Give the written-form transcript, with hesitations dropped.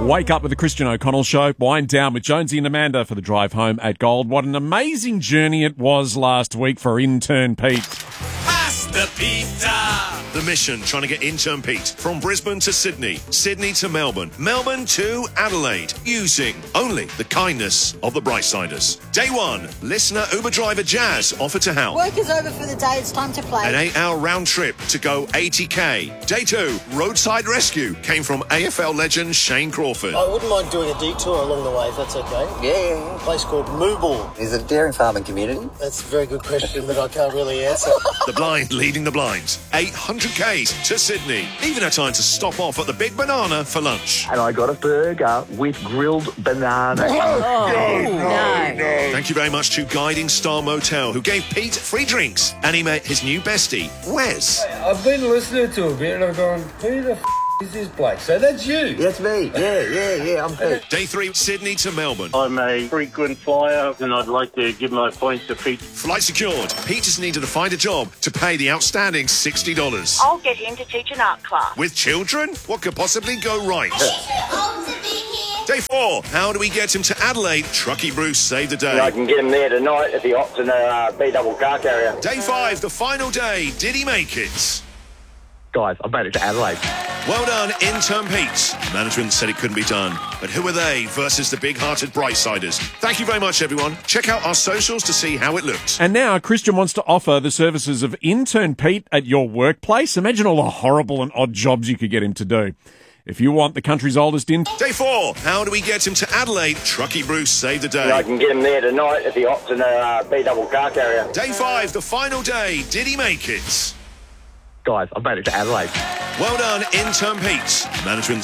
Wake up with the Christian O'Connell Show. Wind down with Jonesy and Amanda for the drive home at Gold. What an amazing journey it was last week for intern Pete. Pass the pizza! The mission trying to get intern Pete from Brisbane to Sydney, Sydney to Melbourne, Melbourne to Adelaide, using only the kindness of the Brightsiders. Day one, listener Uber driver Jazz offered to help. Work is over for the day, it's time to play. An 8-hour round trip to go 80k. Day two, roadside rescue came from AFL legend Shane Crawford. I wouldn't mind doing a detour along the way, if that's okay. Yeah. A place called Mooble. Is it a dairy farming community? That's a very good question that I can't really answer. The blind leading the blinds. 800k's to Sydney. Even had time to stop off at the Big Banana for lunch. And I got a burger with grilled banana. Thank you very much to Guiding Star Motel, who gave Pete free drinks, and he met his new bestie, Wes. I've been listening to a bit and I've gone, who the is this bloke? So that's you? That's me. Yeah, I'm Pete. Day three, Sydney to Melbourne. I'm a frequent flyer and I'd like to give my points to Pete. Flight secured. Pete just needed to find a job to pay the outstanding $60. I'll get him to teach an art class. With children? What could possibly go right? Day four, how do we get him to Adelaide? Truckee Bruce saved the day. I can get him there tonight at the Opton B-double car carrier. Day five, the final day. Did he make it? Guys, I've made it to Adelaide. Well done, intern Pete. Management said it couldn't be done. But who are they versus the big-hearted Brightsiders? Thank you very much, everyone. Check out our socials to see how it looks. And now Christian wants to offer the services of intern Pete at your workplace. Imagine all the horrible and odd jobs you could get him to do. If you want the country's oldest Day four, how do we get him to Adelaide? Truckee Bruce saved the day. I can get him there tonight at the Opton B-double car carrier. Day five, the final day. Did he make it? Guys, I've made it to Adelaide. Well done, intern Pete. Management